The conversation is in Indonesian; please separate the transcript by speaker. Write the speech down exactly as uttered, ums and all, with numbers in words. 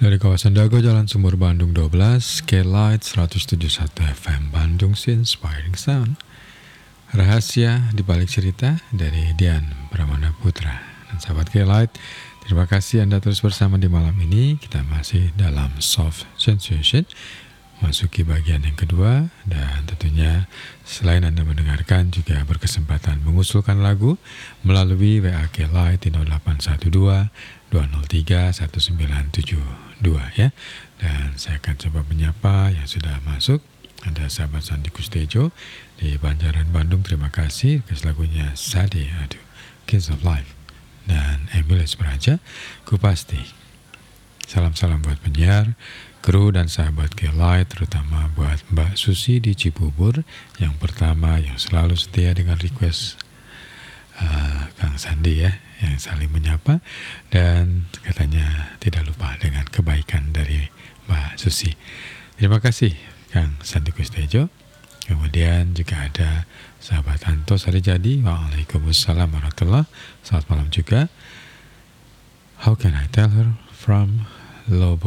Speaker 1: Dari kawasan Dago, Jalan Sumur, Bandung dua belas, K-Light seratus tujuh puluh satu F M Bandung, Inspiring Sound. Rahasia di balik cerita dari Dian Pramana Putra. Dan sahabat K-Light, terima kasih Anda terus bersama di malam ini. Kita masih dalam Soft Sensation, masuki bagian yang kedua. Dan tentunya selain Anda mendengarkan, juga berkesempatan mengusulkan lagu melalui W A K-Light di nol delapan satu dua dua nol tiga satu sembilan tujuh dua ya. Dan saya akan coba menyapa yang sudah masuk. Ada sahabat Sandi Kustejo di Banjaran, Bandung. Terima kasih atas lagunya Sade, aduh, Kids of Life. Dan Emilis Praja, ku pasti. Salam-salam buat penyiar, kru dan sahabat K-Light, terutama buat Mbak Susi di Cibubur, yang pertama yang selalu setia dengan request uh, Kang Sandi ya, yang saling menyapa, dan katanya tidak lupa dengan kebaikan dari Mbak Susi. Terima kasih Kang Sandi Kustejo. Kemudian juga ada sahabat Anto Sarijadi. Waalaikumsalam warahmatullahi. Selamat malam juga. How can I tell her from Lobo?